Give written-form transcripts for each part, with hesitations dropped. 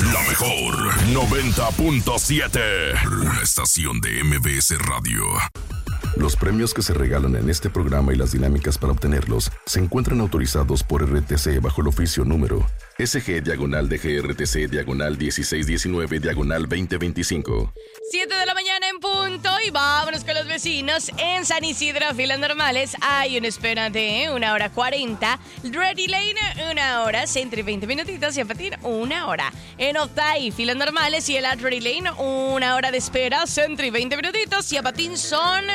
La mejor 90.7. Una estación de MBS Radio. Los premios que se regalan en este programa y las dinámicas para obtenerlos se encuentran autorizados por RTC bajo el oficio número SG-DGRTC/1619/2025. 7 de la mañana en punto y vámonos con los vecinos. En San Isidro, filas normales, hay una espera de 1:40. Ready Lane, 1 hora. Sentry, 20 minutitos y a patín, 1 hora. En Otay, filas normales y el Ready Lane, 1 hora de espera. Sentry, 20 minutitos y a patín son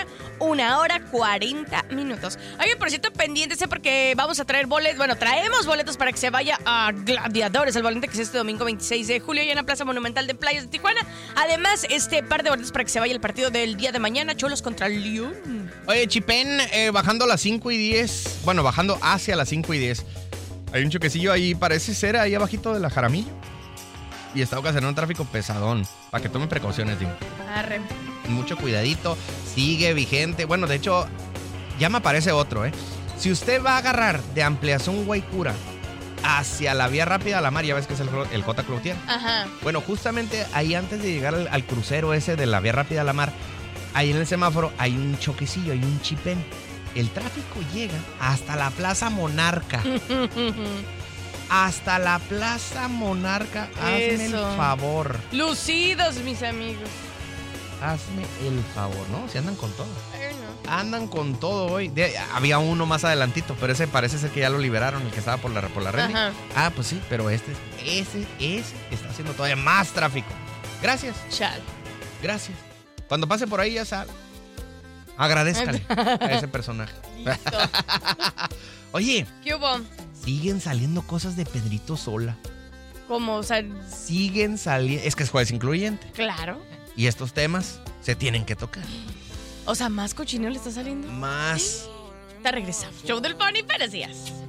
1:40. Oye, por cierto, pendientes porque vamos a traer boletos. Bueno, traemos boletos para que se vaya a Gladiadores, el volante que es este domingo 26 de julio y en la Plaza Monumental de Playas de Tijuana. Además, par de boletos para que se vaya el partido del día de mañana, Cholos contra León. Oye, Chipén, bajando a las 5:10, bueno, bajando hacia las 5:10, hay un choquecillo ahí, parece ser ahí abajito de la Jaramillo. Y está ocasionando un tráfico pesadón, para que tomen precauciones, digo. Arre. Mucho cuidadito, sigue vigente. Bueno, de hecho, ya me aparece otro, ¿eh? Si usted va a agarrar de Ampliación Guaycura hacia la vía rápida a la mar, ya ves que es el J. Cloutier. Ajá. Bueno, justamente ahí antes de llegar al crucero ese de la vía rápida a la mar, ahí en el semáforo hay un choquecillo, hay un chipén. El tráfico llega hasta la Plaza Monarca. Hasta la Plaza Monarca. Hazme el favor. Lucidos, mis amigos. Hazme el favor, ¿no? Se andan con todo. Andan con todo hoy. Había uno más adelantito, pero ese parece ser que ya lo liberaron, el que estaba por la red. Ah, pues sí, pero ese está haciendo todavía más tráfico. Gracias. Chal. Gracias. Cuando pase por ahí ya sabe. Agradézcale a ese personaje. Listo. Oye. ¿Qué hubo? Siguen saliendo cosas de Pedrito Sola. ¿Cómo? O sea, siguen saliendo. Es que es jueves incluyente. Claro. Y estos temas se tienen que tocar. O sea, ¿más cochinero le está saliendo? Más. Está regresando. Show del Pony, buenos días.